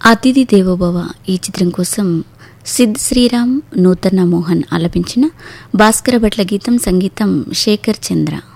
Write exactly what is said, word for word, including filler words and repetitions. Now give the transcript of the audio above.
అతిథి దేవోభవ ఈ చిత్రం కోసం సిద్ శ్రీరామ్, నూతన మోహన్ ఆలపించిన భాస్కర భట్ల గీతం, సంగీతం శేఖర్ చంద్ర.